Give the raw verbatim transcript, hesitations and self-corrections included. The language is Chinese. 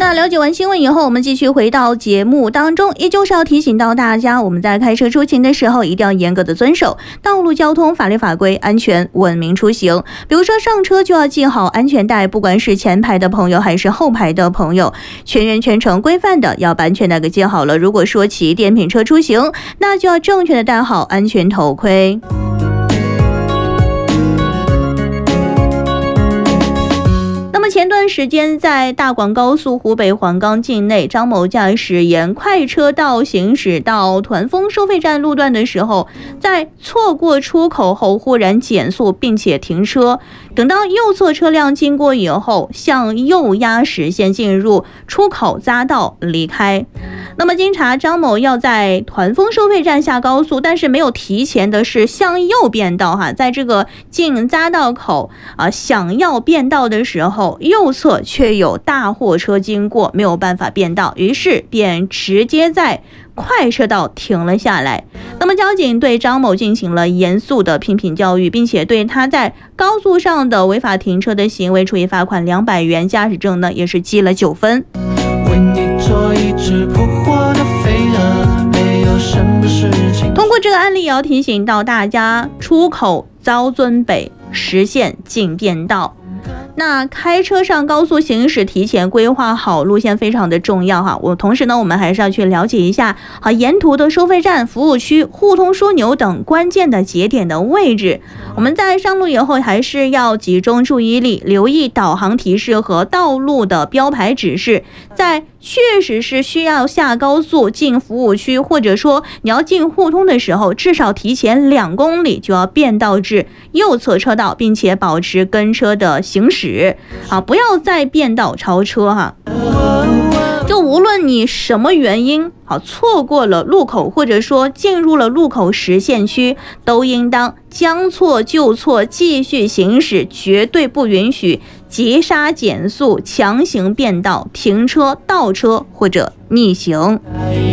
那了解完新闻以后，我们继续回到节目当中，依旧是要提醒到大家，我们在开车出行的时候一定要严格的遵守道路交通法律法规，安全文明出行。比如说上车就要系好安全带，不管是前排的朋友还是后排的朋友，全员全程规范的要把安全带给系好了。如果说骑电瓶车出行，那就要正确的戴好安全头盔。前段时间在大广高速湖北黄冈境内，张某驾驶沿快车道行驶到团丰收费站路段的时候，在错过出口后忽然减速并且停车，等到右侧车辆经过以后，向右压实线进入出口匝道离开。那么经查，张某要在团丰收费站下高速，但是没有提前的是向右变道哈，在这个进匝道口啊，想要变道的时候，右侧却有大货车经过，没有办法变道，于是便直接在快车道停了下来。那么交警对张某进行了严肃的批评教育，并且对他在高速上的违法停车的行为处以罚款两百元，驾驶证呢也是记了九分。为你做一只扑火的飞蛾，没有什么事情。通过这个案例也要提醒到大家，出口遭尊北实现进变道。那开车上高速行驶，提前规划好路线非常的重要哈。我同时呢，我们还是要去了解一下好沿途的收费站、服务区、互通枢纽等关键的节点的位置。我们在上路以后，还是要集中注意力，留意导航提示和道路的标牌指示。在确实是需要下高速进服务区，或者说你要进互通的时候，至少提前两公里就要变道至右侧车道，并且保持跟车的行驶啊，不要再变道超车哈。就无论你什么原因好错过了路口，或者说进入了路口实线区，都应当将错就错，继续行驶，绝对不允许急刹减速、强行变道、停车、倒车或者逆行。